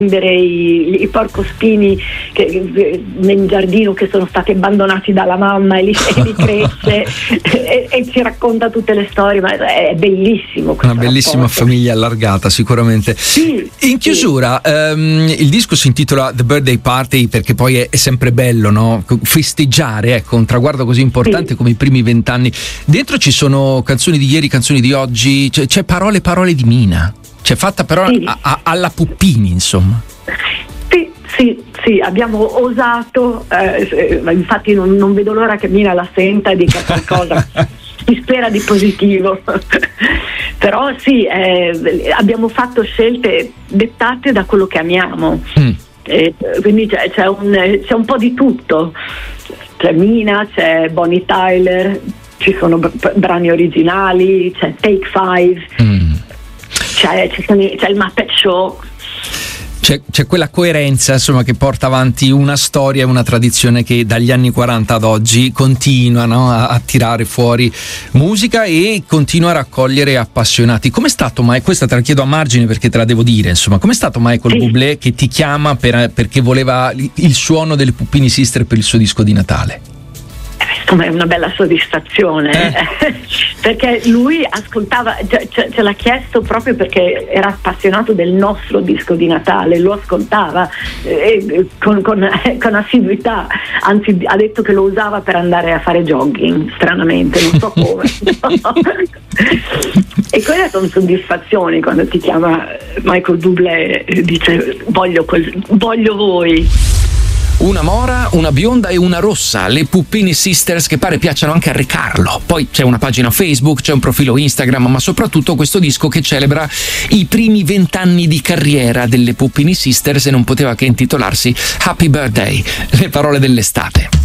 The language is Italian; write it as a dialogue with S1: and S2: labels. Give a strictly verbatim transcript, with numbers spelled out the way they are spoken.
S1: I, i porcospini che, nel giardino, che sono stati abbandonati dalla mamma, e li, e li cresce e, e ci racconta tutte le storie, ma è bellissimo.
S2: Una bellissima
S1: rapporto.
S2: Famiglia allargata, sicuramente.
S1: Sì,
S2: in chiusura, sì. um, il disco si intitola The Birthday Party, perché poi è, è sempre bello, no? Festeggiare, ecco, un traguardo così importante, sì, come i primi vent'anni. Dentro ci sono canzoni di ieri, canzoni di oggi, c'è, c'è parole parole di Mina. C'è fatta però sì. a, a, alla Puppini, insomma.
S1: Sì, sì, sì, abbiamo osato, eh, infatti non, non vedo l'ora che Mina la senta e dica qualcosa, si spera di positivo. Però sì, eh, abbiamo fatto scelte dettate da quello che amiamo. Mm. Eh, quindi c'è, c'è, un, c'è un po' di tutto. C'è Mina, c'è Bonnie Tyler, ci sono b- brani originali, c'è Take Five. Mm. C'è, c'è il Muppet Show.
S2: C'è, c'è quella coerenza, insomma, che porta avanti una storia e una tradizione che dagli anni quaranta ad oggi continua, no, a, a tirare fuori musica e continua a raccogliere appassionati. Com'è stato mai, questa te la chiedo a margine perché te la devo dire, insomma, com'è stato Michael sì. Bublé che ti chiama per, perché voleva il suono delle Puppini Sister per il suo disco di Natale?
S1: Insomma, è una bella soddisfazione, eh? Perché lui ascoltava, ce, ce, ce l'ha chiesto proprio perché era appassionato del nostro disco di Natale, lo ascoltava eh, con, con, eh, con assiduità, anzi ha detto che lo usava per andare a fare jogging, stranamente, non so come. E quelle sono soddisfazioni quando ti chiama Michael Bublé e dice voglio, quel, voglio voi.
S3: Una mora, una bionda e una rossa, le Puppini Sisters, che pare piacciono anche a Re Carlo. Poi c'è una pagina Facebook, c'è un profilo Instagram, ma soprattutto questo disco che celebra i primi vent'anni di carriera delle Puppini Sisters e non poteva che intitolarsi Happy Birthday, le parole dell'estate.